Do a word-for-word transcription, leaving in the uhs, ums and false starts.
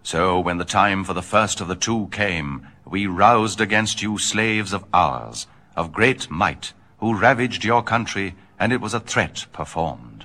So when the time for the first of the two came, we roused against you slaves of ours, of great might, who ravaged your country, and it was a threat performed.